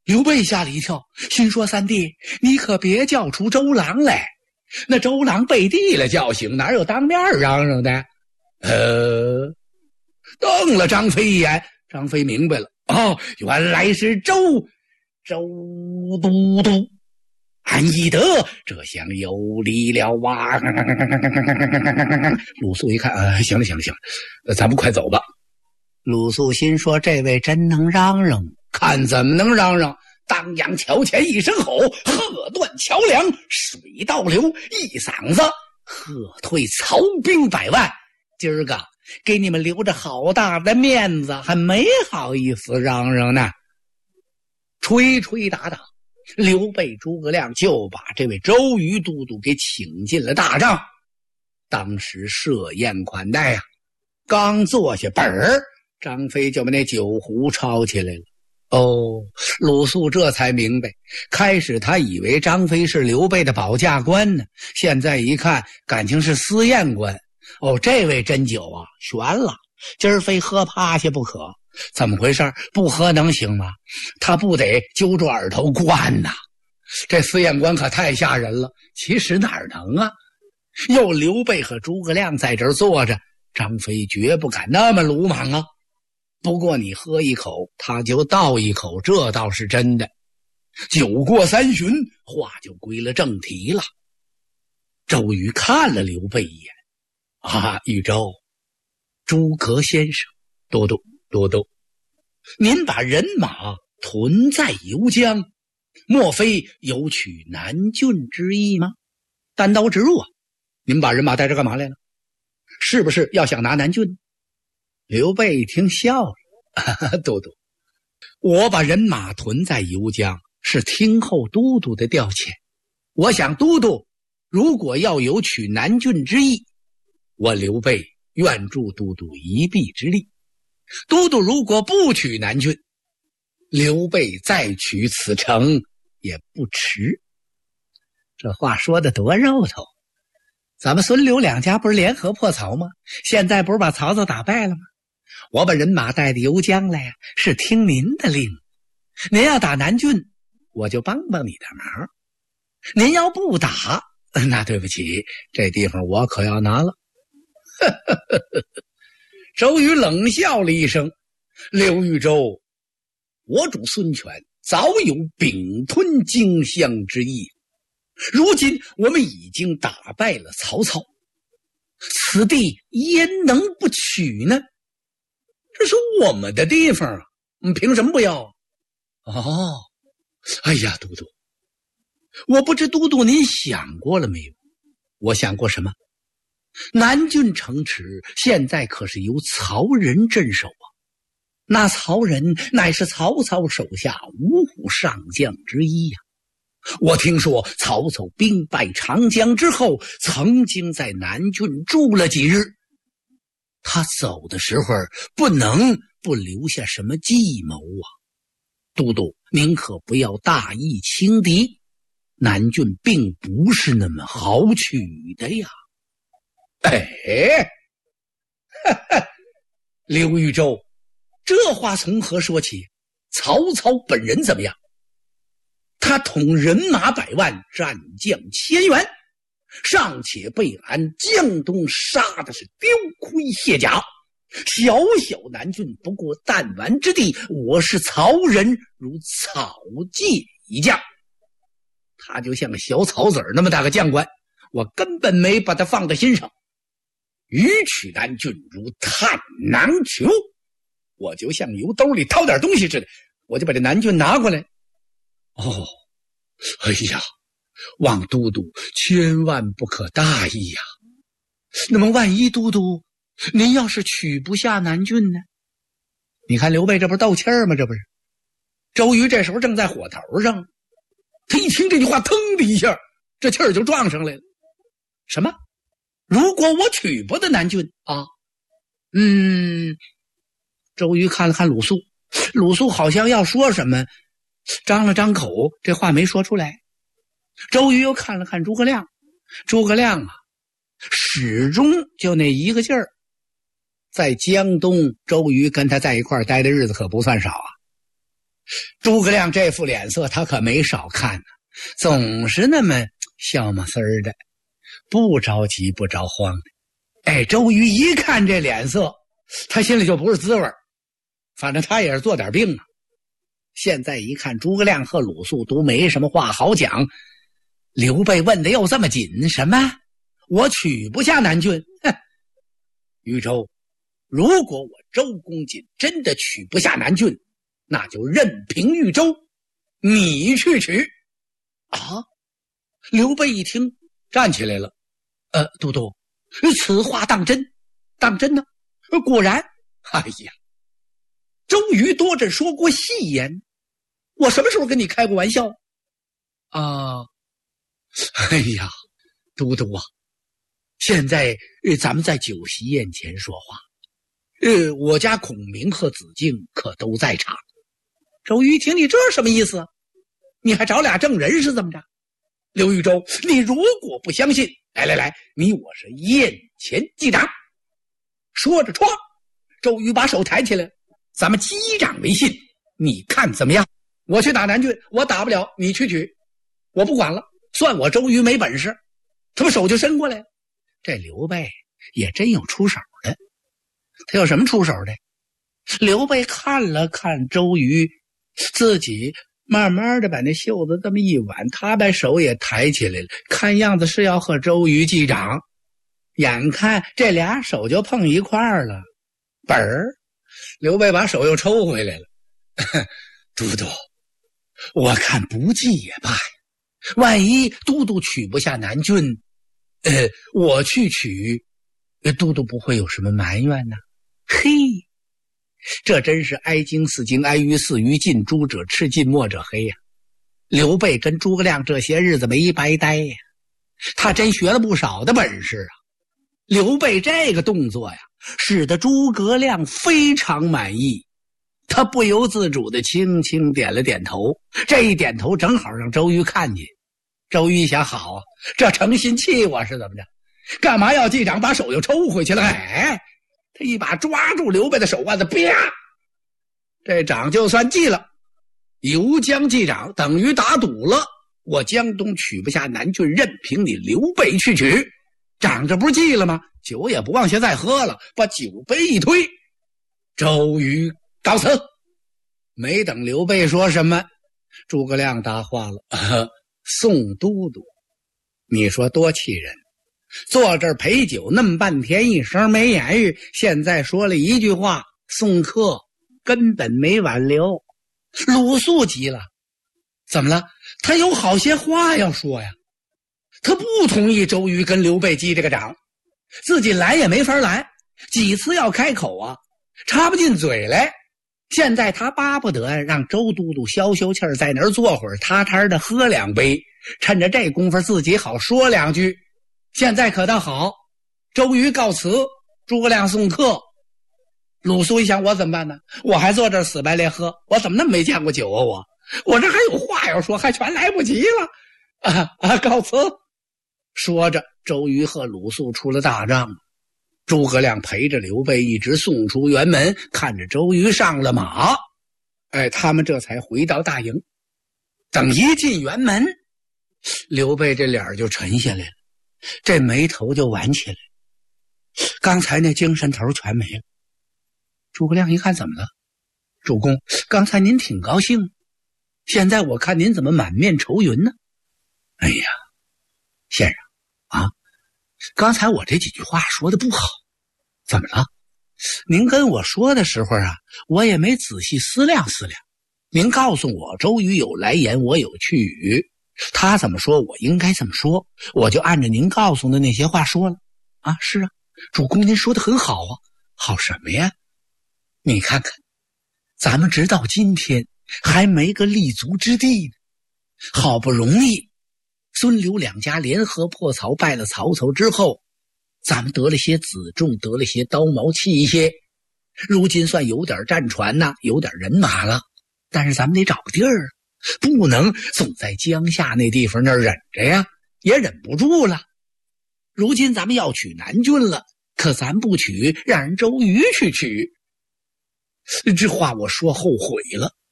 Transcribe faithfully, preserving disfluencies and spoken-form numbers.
刘备吓了一跳，心说三弟，你可别叫出周郎来。那周郎背地了叫醒，哪有当面嚷嚷的？呃，瞪了张飞一眼，张飞明白了，哦，原来是周周都督。俺一得这厢有理了哇！鲁肃一看，呃，行了行了行了，呃，咱们快走吧。鲁肃心说，这位真能嚷嚷，看怎么能嚷嚷。当阳桥前一声吼，喝断桥梁，水倒流，一嗓子喝退曹兵百万。今儿个给你们留着好大的面子，还没好意思嚷嚷呢。吹吹打打，刘备诸葛亮就把这位周瑜都督给请进了大帐。当时设宴款待啊，刚坐下本儿，张飞就把那酒壶抄起来了。哦，鲁肃这才明白，开始他以为张飞是刘备的保驾官呢，现在一看感情是私宴官。哦，这位真酒啊，悬了，今儿非喝趴下不可。怎么回事？不喝能行吗？他不得揪住耳朵灌呐？这私宴官可太吓人了。其实哪儿能啊？有刘备和诸葛亮在这儿坐着，张飞绝不敢那么鲁莽啊。不过你喝一口他就倒一口，这倒是真的。酒过三巡，话就归了正题了。周瑜看了刘备一眼，啊，豫州，诸葛先生，都督都督，您把人马屯在游江，莫非有取南郡之意吗？单刀直入啊，您把人马带这干嘛来了？是不是要想拿南郡？刘备一听笑了，都督，我把人马屯在游江是听候都督的调遣。我想都督如果要有取南郡之意，我刘备愿助都督一臂之力。都督如果不取南郡，刘备再取此城也不迟。这话说的多肉头，咱们孙刘两家不是联合破曹吗？现在不是把曹操打败了吗？我把人马带到游江来呀，是听您的令。您要打南郡，我就帮帮你的忙；您要不打，那对不起，这地方我可要拿了。周瑜冷笑了一声，刘豫州，我主孙权早有并吞荆襄之意，如今我们已经打败了曹操，此地焉能不取呢？这是我们的地方啊，我们凭什么不要？哦，哎呀，都督，我不知都督您想过了没有？我想过什么？南郡城池现在可是由曹仁镇守啊，那曹仁乃是曹操手下五虎上将之一呀、啊。我听说曹操兵败长江之后，曾经在南郡住了几日。他走的时候不能不留下什么计谋啊！都督，您可不要大意轻敌，南郡并不是那么好取的呀！哎，哈哈，刘豫州，这话从何说起？曹操本人怎么样？他统人马百万，战将千员，尚且被俺江东杀的是丢盔卸甲，小小南郡不过弹丸之地，我是曹仁如草芥一将。他就像个小草籽儿那么大个将官，我根本没把他放在心上。予取南郡如探囊裘，我就像由兜里掏点东西似的，我就把这南郡拿过来。哦，哎呀，望都督千万不可大意呀、啊！那么万一都督您要是取不下南郡呢？你看刘备这不是斗气儿吗？这不是。周瑜这时候正在火头上，他一听这句话，腾的一下，这气儿就撞上来了。什么？如果我取不得南郡啊？嗯，周瑜看了看鲁肃，鲁肃好像要说什么，张了张口，这话没说出来。周瑜又看了看诸葛亮，诸葛亮啊，始终就那一个劲儿。在江东，周瑜跟他在一块儿待的日子可不算少啊。 诸葛亮这副脸色他可没少看呢、啊，总是那么笑么丝儿的，不着急不着慌的。哎，周瑜一看这脸色，他心里就不是滋味，反正他也是做点病啊。现在一看诸葛亮和鲁肃都没什么话好讲，刘备问的又这么紧，什么？我取不下南郡？哼！豫州，如果我周公瑾真的取不下南郡，那就任凭豫州，你去取。啊！刘备一听，站起来了。呃，都督，此话当真？当真呢？果然。哎呀，周瑜多着说过戏言，我什么时候跟你开过玩笑啊？哎呀，都督啊，现在、呃、咱们在酒席宴前说话，呃，我家孔明和子敬可都在场。周瑜听你这什么意思？你还找俩证人是怎么着？刘豫州，你如果不相信，来来来，你我是宴前击掌。说着唰，周瑜把手抬起来，咱们击掌为信，你看怎么样？我去打南郡，我打不了，你去取，我不管了，算我周瑜没本事。他把手就伸过来了。这刘备也真有出手的。他有什么出手的？刘备看了看周瑜，自己慢慢的把那袖子这么一挽，他把手也抬起来了，看样子是要和周瑜击掌。眼看这俩手就碰一块儿了，本儿刘备把手又抽回来了。都督，我看不计也罢呀，万一都督取不下南郡，呃，我去取，都督不会有什么埋怨呢？嘿，这真是哀经四经，哀于四于近朱者赤，近墨者黑呀、啊。刘备跟诸葛亮这些日子没白待呀，他真学了不少的本事啊。刘备这个动作呀，使得诸葛亮非常满意，他不由自主的轻轻点了点头。这一点头正好让周瑜看见。周瑜一想，好啊，这诚心气我是怎么着？干嘛要击掌？把手又抽回去了。哎，他一把抓住刘备的手腕子，啪！这掌就算记了。游江击掌等于打赌了，我江东取不下南郡，任凭你刘备去取。掌这不是记了吗？酒也不往下再喝了，把酒杯一推，周瑜告辞。没等刘备说什么，诸葛亮答话了：呃、宋都督，你说多气人，坐这儿陪酒那么半天，一声没言语，现在说了一句话，送客根本没挽留。鲁肃急了，怎么了？他有好些话要说呀。他不同意周瑜跟刘备击这个掌，自己拦也没法拦，几次要开口啊，插不进嘴来。现在他巴不得让周都督消消气儿，在那儿坐会儿，踏踏的喝两杯，趁着这功夫自己好说两句。现在可倒好，周瑜告辞，诸葛亮送客。鲁肃一想，我怎么办呢？我还坐这儿死白咧喝，我怎么那么没见过酒啊？我我这还有话要说，还全来不及了啊啊！告辞。说着，周瑜和鲁肃出了大帐，诸葛亮陪着刘备一直送出辕门，看着周瑜上了马，哎，他们这才回到大营。等一进辕门，刘备这脸就沉下来了，这眉头就挽起来，刚才那精神头全没了。诸葛亮一看，怎么了？主公，刚才您挺高兴，现在我看您怎么满面愁云呢？哎呀，先生啊，刚才我这几句话说的不好，怎么了？您跟我说的时候啊，我也没仔细思量思量。您告诉我周瑜有来言，我有去语，他怎么说我应该怎么说，我就按照您告诉的那些话说了。啊，是啊，主公您说的很好啊。好什么呀？你看看，咱们直到今天还没个立足之地呢。好不容易孙刘两家联合破曹，败了曹操之后，咱们得了些辎重，得了些刀矛器械，如今算有点战船呐、啊，有点人马了。但是咱们得找个地儿，不能总在江夏那地方那儿忍着呀，也忍不住了。如今咱们要取南郡了，可咱不取，让人周瑜去取。这话我说后悔了，